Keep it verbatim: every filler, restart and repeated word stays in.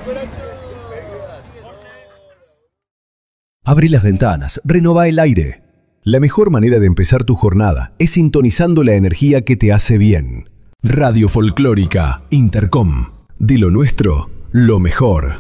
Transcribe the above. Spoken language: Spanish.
Abrí las ventanas, renová el aire. La mejor manera de empezar tu jornada es sintonizando la energía que te hace bien. Radio Folclórica Intercom. De lo nuestro, lo mejor.